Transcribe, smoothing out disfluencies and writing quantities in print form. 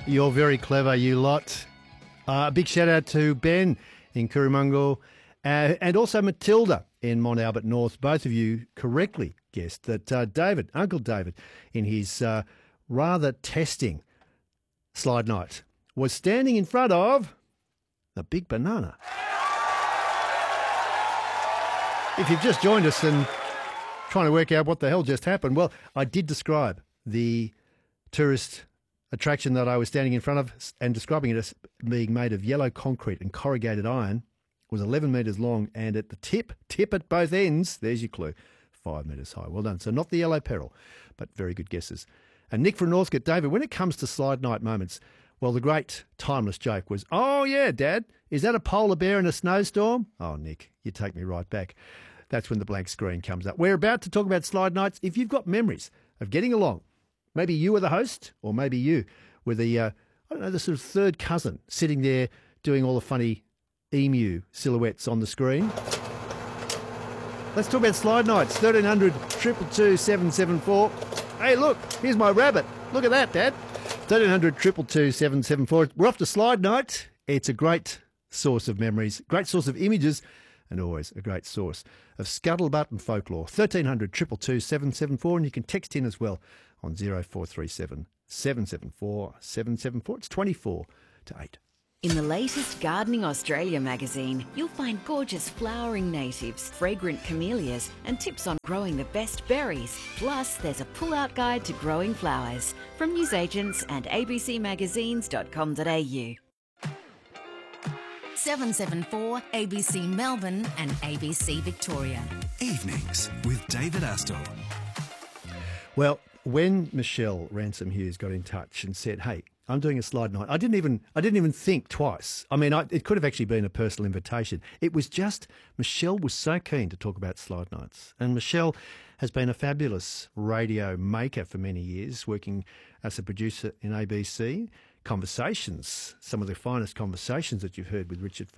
You're very clever, you lot. A big shout out to Ben in Cooramungal and also Matilda in Mont Albert North. Both of you correctly guessed that David, Uncle David, in his rather testing slide night, was standing in front of the big banana. If you've just joined us and trying to work out what the hell just happened, well, I did describe the tourist attraction that I was standing in front of and describing it as being made of yellow concrete and corrugated iron. Was 11 metres long and at the tip at both ends, there's your clue, 5 metres high. Well done. So not the yellow peril, but very good guesses. And Nick from Northcote, David, when it comes to slide night moments, well, the great timeless joke was, oh yeah, Dad, is that a polar bear in a snowstorm? Oh, Nick, you take me right back. That's when the blank screen comes up. We're about to talk about slide nights. If you've got memories of getting along, maybe you were the host or maybe you were the, the sort of third cousin sitting there doing all the funny emu silhouettes on the screen. Let's talk about slide nights. 1300 222 774. Hey, look, here's my rabbit. Look at that, Dad. 1300 222 774. We're off to slide night. It's a great source of memories, great source of images, and always a great source of scuttlebutt and folklore. 1300 222 774, and you can text in as well on 0437 774 774. It's 24 to 8. In the latest Gardening Australia magazine, you'll find gorgeous flowering natives, fragrant camellias, and tips on growing the best berries. Plus, there's a pull-out guide to growing flowers from newsagents and abcmagazines.com.au. 774 ABC Melbourne and ABC Victoria. Evenings with David Astle. Well, when Michelle Ransom Hughes got in touch and said, hey, I'm doing a slide night, I didn't even think twice. I mean, it could have actually been a personal invitation. It was just Michelle was so keen to talk about slide nights. And Michelle has been a fabulous radio maker for many years, working as a producer in ABC. Conversations, some of the finest conversations that you've heard with Richard